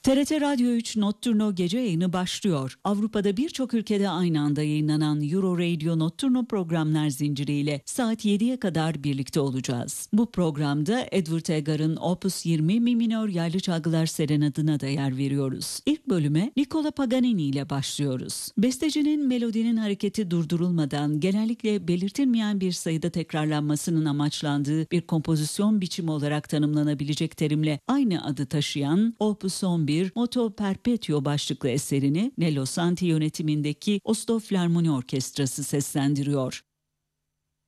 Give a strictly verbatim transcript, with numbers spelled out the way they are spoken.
T R T Radyo üç Notturno gece yayını başlıyor. Avrupa'da birçok ülkede aynı anda yayınlanan Euro Radio Notturno programlar zinciriyle saat yediye kadar birlikte olacağız. Bu programda Edward Elgar'ın Opus yirmi Mi minör yaylı çalgılar serenadına da yer veriyoruz. İlk bölüme Nicola Paganini ile başlıyoruz. Bestecinin melodinin hareketi durdurulmadan genellikle belirtilmeyen bir sayıda tekrarlanmasının amaçlandığı bir kompozisyon biçimi olarak tanımlanabilecek terimle aynı adı taşıyan Opus on bir Moto Perpetuo başlıklı eserini Nello Santi yönetimindeki Oslo Filarmoni Orkestrası seslendiriyor.